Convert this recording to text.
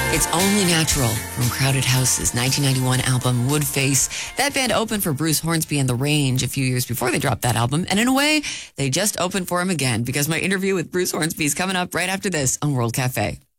It's Only Natural from Crowded House's 1991 album Woodface. That band opened for Bruce Hornsby and The Range a few years before they dropped that album. And in a way, they just opened for him again because my interview with Bruce Hornsby is coming up right after this on World Cafe.